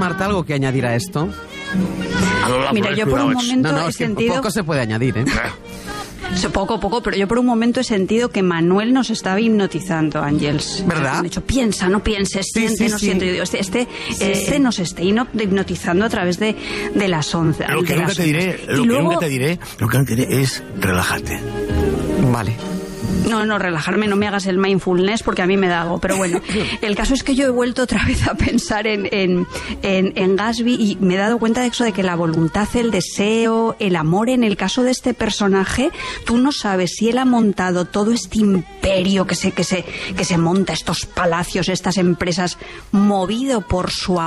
Marta, algo que añadir a esto? Mira, yo por un momento he sentido... Poco se puede añadir, ¿eh? Poco, pero yo por un momento he sentido que Manuel nos estaba hipnotizando, Ángels. ¿Verdad? Han dicho, piensa, no pienses, siente, no siente. Yo digo, este nos está hipnotizando a través de las ondas. Lo que nunca te diré es relájate. Vale. No, relajarme, no me hagas el mindfulness porque a mí me da algo. Pero bueno, el caso es que yo he vuelto otra vez a pensar en Gatsby y me he dado cuenta de eso, de que la voluntad, el deseo, el amor, en el caso de este personaje, tú no sabes si él ha montado todo este imperio que se monta, estos palacios, estas empresas, movido por su amor